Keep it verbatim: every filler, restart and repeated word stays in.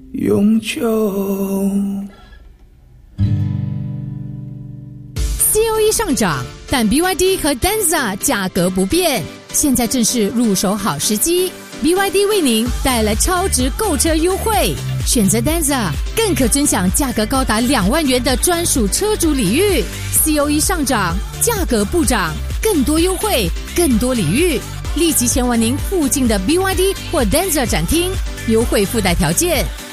永久。 C O E 上涨，但 B Y D 和 Denza 价格不变，现在正是入手好时机。B Y D 为您带来超值购车优惠，选择 Denza 更可尊享价格高达两万元的专属车主礼遇。C O E 上涨，价格不涨，更多优惠，更多礼遇，立即前往您附近的 B Y D 或 Denza 展厅，优惠附带条件。